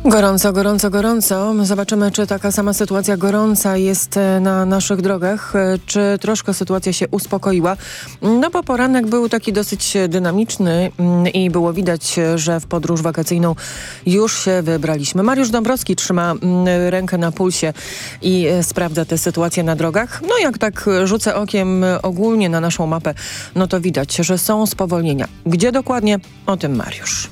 Gorąco, gorąco, gorąco. Zobaczymy, czy taka sama sytuacja gorąca jest na naszych drogach, czy troszkę sytuacja się uspokoiła. No bo poranek był taki dosyć dynamiczny i było widać, że w podróż wakacyjną już się wybraliśmy. Mariusz Dąbrowski trzyma rękę na pulsie i sprawdza tę sytuację na drogach. No jak tak rzucę okiem ogólnie na naszą mapę, no to widać, że są spowolnienia. Gdzie dokładnie? O tym Mariusz.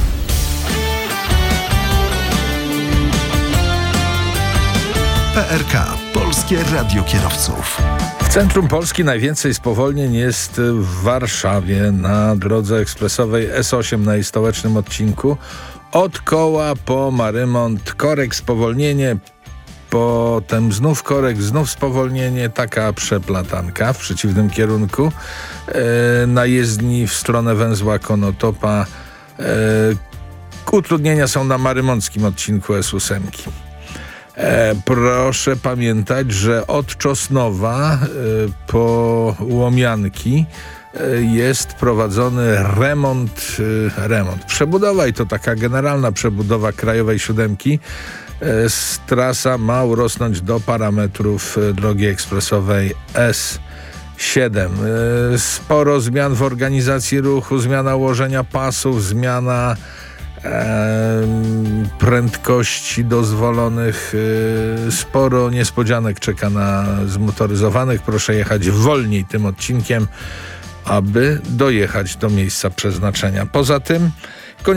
PRK, Polskie Radio Kierowców. W centrum Polski najwięcej spowolnień jest w Warszawie na drodze ekspresowej S8 na jej stołecznym odcinku. Od Koła po Marymont korek, spowolnienie, potem znów korek, znów spowolnienie, taka przeplatanka w przeciwnym kierunku. Na jezdni w stronę węzła Konotopa utrudnienia są na marymonckim odcinku S8. Proszę pamiętać, że od Czosnowa po Łomianki jest prowadzony remont. Przebudowa i to taka generalna przebudowa krajowej siódemki. Trasa ma urosnąć do parametrów drogi ekspresowej S7. Sporo zmian w organizacji ruchu, zmiana ułożenia pasów, zmiana prędkości dozwolonych. Sporo niespodzianek czeka na zmotoryzowanych. Proszę jechać wolniej tym odcinkiem, aby dojechać do miejsca przeznaczenia. Poza tym